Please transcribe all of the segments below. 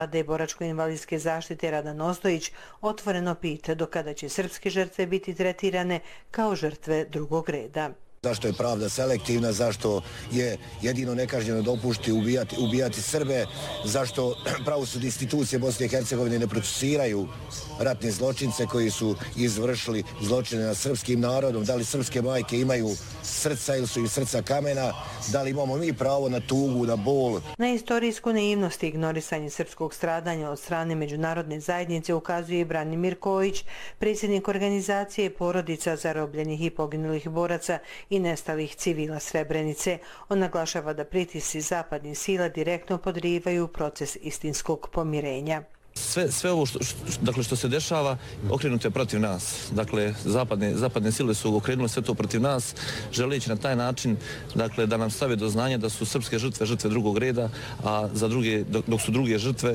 Vlade boračko-invalidske zaštite Radan Ostojić otvoreno pita do kada će srpske žrtve biti tretirane kao žrtve drugog reda. Zašto je pravda selektivna, zašto je jedino nekažnjeno dopušti ubijati Srbe, zašto pravosudne institucije Bosne i Hercegovine ne procesuiraju ratne zločince koji su izvršili zločine nad srpskim narodom, da li srpske majke imaju srca ili su im srca kamena, da li imamo mi pravo na tugu, na bol. Na istorijsku naivnost i ignorisanje srpskog stradanja od strane međunarodne zajednice ukazuje i Branimir Kojić, predsjednik organizacije Porodica zarobljenih i poginulih boraca i nestalih civila Srebrenice. On naglašava da pritisci zapadnih sila direktno podrivaju proces istinskog pomirenja. Sve ovo što se dešava okrenuto je protiv nas. Dakle, zapadne sile su okrenule sve to protiv nas, želeći na taj način da nam stave do znanja da su srpske žrtve drugog reda, a dok su druge žrtve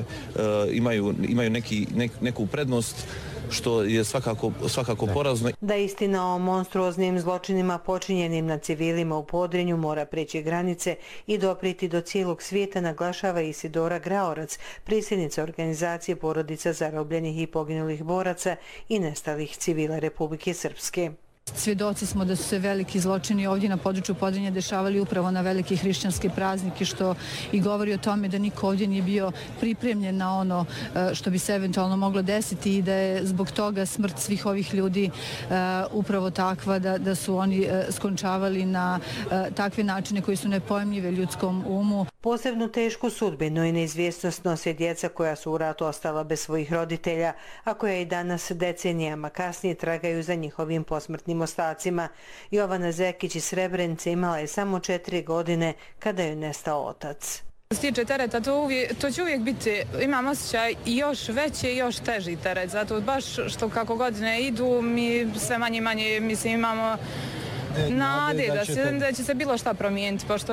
imaju neku prednost, što je svakako porazno. Da istina o monstruoznim zločinima počinjenim na civilima u Podrinju mora preći granice i dopriti do cijelog svijeta, naglašava Isidora Graorac, predsjednica organizacije Porodica zarobljenih i poginulih boraca i nestalih civila Republike Srpske. Svjedoci smo da su se veliki zločini ovdje na području Podrinja dešavali upravo na velike hrišćanske praznike, što i govori o tome da niko ovdje nije bio pripremljen na ono što bi se eventualno moglo desiti i da je zbog toga smrt svih ovih ljudi upravo takva da su oni skončavali na takve načine koji su nepojmljive ljudskom umu. Posebno tešku sudbinu i neizvjesnost nose djeca koja su u ratu ostala bez svojih roditelja, a koja i danas decenijama kasnije tragaju za njihovim posmrtnim ostacima. Jovana Zekić iz Srebrenice imala je samo 4 godine kada je nestao otac. Što se tiče tereta, to će uvijek biti, imam osjećaj, još veći i još teži teret, zato baš što kako godine idu, mi sve manje imamo nade da će se bilo šta promijeniti, pošto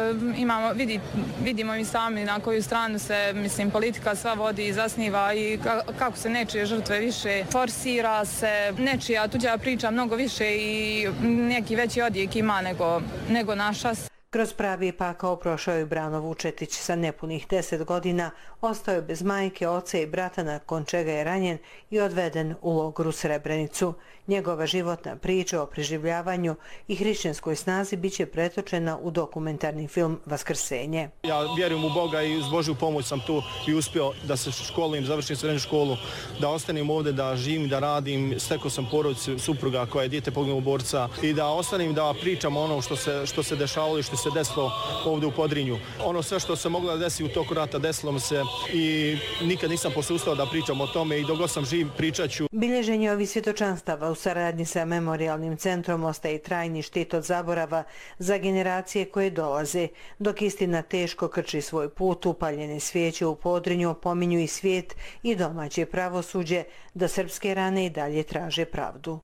vidimo mi sami na koju stranu se, politika sva vodi i zasniva i kako se nečije žrtve više forsira se, nečija tuđa priča mnogo više i neki veći odjek ima nego naša. Kroz pravi pakao prošao je Brano Vučetić sa nepunih 10 godina, ostao je bez majke, oca i brata, nakon čega je ranjen i odveden u logor u Srebrenicu. Njegova životna priča o preživljavanju i hrišćanskoj snazi biće pretočena u dokumentarni film Vaskrsenje. Ja vjerujem u Boga i uz Božju pomoć sam tu i uspio da se školujem, završim srednju školu, da ostanem ovdje, da živim, da radim. Stekao sam porodicu supruga koja je dijete poginulog borca i da ostanem da pričam ono što se dešavalo i što se desilo ovdje u Podrinju. Ono sve što se moglo da desi u toku rata desilo mi se i nikad nisam posustao da pričam o tome i dok god sam živ pričat ću. Bilježenje ovih svjedočanstava u saradnji sa Memorijalnim centrom ostaje trajni štit od zaborava za generacije koje dolaze. Dok istina teško krči svoj put, upaljene svijeće u Podrinju opominju i svijet i domaće pravosuđe da srpske rane i dalje traže pravdu.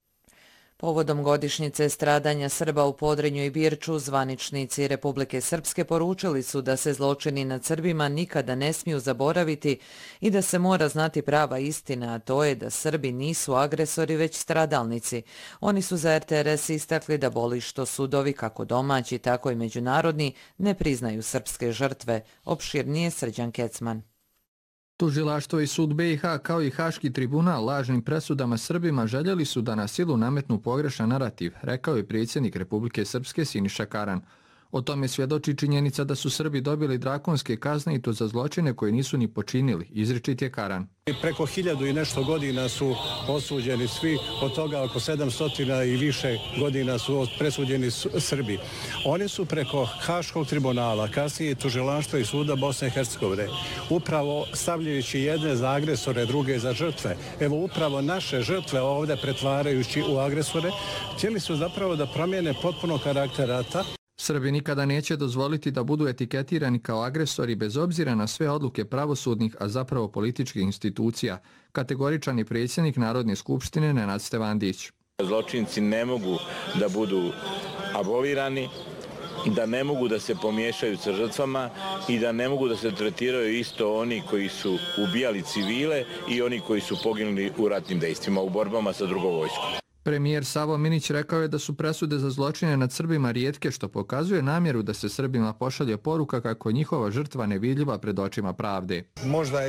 Povodom godišnjice stradanja Srba u Podrinju i Birču, zvaničnici Republike Srpske poručili su da se zločini nad Srbima nikada ne smiju zaboraviti i da se mora znati prava istina, a to je da Srbi nisu agresori već stradalnici. Oni su za RTRS istakli da boli što sudovi, kako domaći, tako i međunarodni, ne priznaju srpske žrtve. Opširnije Srđan Kecman. Tužilaštvo i sud BiH kao i Haški tribunal lažnim presudama Srbima željeli su da na silu nametnu pogrešan narativ, rekao je predsjednik Republike Srpske Siniša Karan. O tome svjedoči činjenica da su Srbi dobili drakonske kazne i to za zločine koje nisu ni počinili, izričit je Karan. Preko 1000 i nešto godina su osuđeni svi, od toga oko 700 i više godina su presuđeni Srbi. Oni su preko Haškog tribunala, kasnije tužilaštva i suda Bosne i Hercegovine, upravo stavljajući jedne za agresore, druge za žrtve. Evo upravo naše žrtve ovdje pretvarajući u agresore, htjeli su zapravo da promijene potpuno karakter rata. Srbi nikada neće dozvoliti da budu etiketirani kao agresori bez obzira na sve odluke pravosudnih, a zapravo političkih institucija, kategoričan je predsjednik Narodne skupštine Nenad Stevandić. Zločinci ne mogu da budu abolirani, da ne mogu da se pomiješaju sa žrtvama i da ne mogu da se tretiraju isto oni koji su ubijali civile i oni koji su poginuli u ratnim dejstvima, u borbama sa drugom vojskom. Premijer Savo Minić rekao je da su presude za zločine nad Srbima rijetke, što pokazuje namjeru da se Srbima pošalje poruka kako je njihova žrtva nevidljiva pred očima pravde.